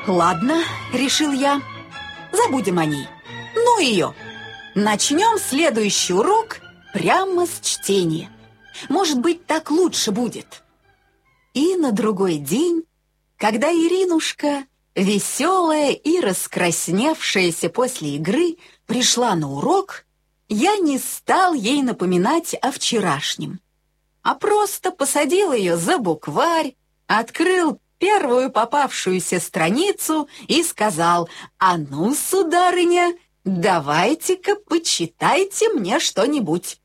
Ладно, решил я, забудем о ней. Ну ее. Начнем следующий урок прямо с чтения. Может быть, так лучше будет. И на другой день, когда Иринушка, веселая и раскрасневшаяся после игры, пришла на урок, я не стал ей напоминать о вчерашнем, а просто посадил ее за букварь, открыл первую попавшуюся страницу и сказал: «А ну, сударыня, давайте-ка почитайте мне что-нибудь».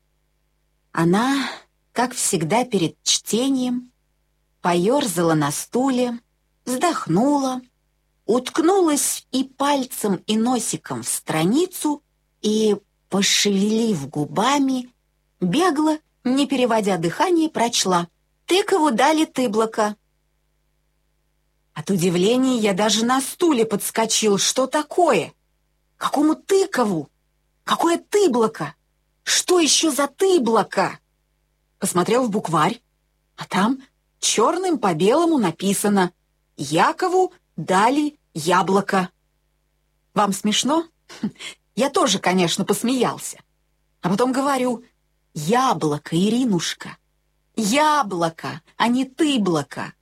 Она, как всегда перед чтением, поерзала на стуле, вздохнула, уткнулась и пальцем, и носиком в страницу и, пошевелив губами, бегло, не переводя дыхание, прочла: «Тыкову дали тыблоко». От удивления я даже на стуле подскочил. Что такое? Какому тыкову? Какое тыблоко? Что еще за тыблоко? Посмотрел в букварь, а там черным по белому написано: «Якову дали яблоко». Вам смешно? Я тоже, конечно, посмеялся. А потом говорю: «Яблоко, Иринушка, яблоко, а не тыблоко».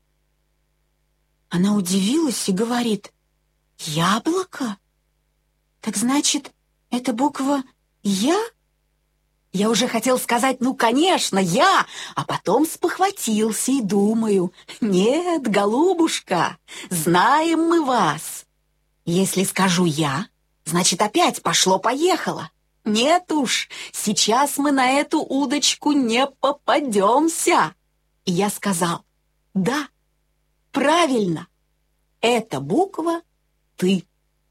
Она удивилась и говорит: «Яблоко? Так значит, это буква «Я»?» Я уже хотел сказать: «Ну, конечно, я», а потом спохватился и думаю: «Нет, голубушка, знаем мы вас. Если скажу «я», значит, опять пошло-поехало. Нет уж, сейчас мы на эту удочку не попадемся». И я сказал: «Да, правильно, это буква «ты».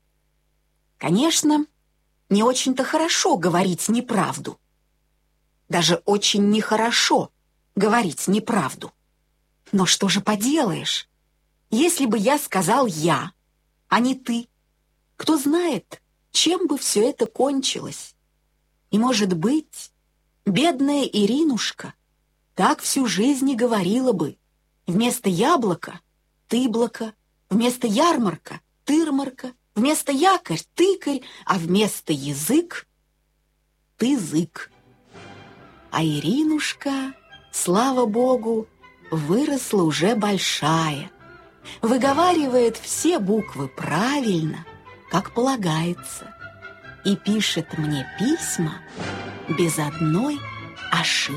Конечно, не очень-то хорошо говорить неправду. Даже очень нехорошо говорить неправду. Но что же поделаешь? Если бы я сказал «я», а не «ты», кто знает, чем бы все это кончилось. И, может быть, бедная Иринушка так всю жизнь и говорила бы: вместо яблока — тыблоко, вместо ярмарка — тырмарка, вместо якорь — тыкарь, а вместо язык — тызык. А Иринушка, слава богу, выросла уже большая, выговаривает все буквы правильно, как полагается, и пишет мне письма без одной ошибки.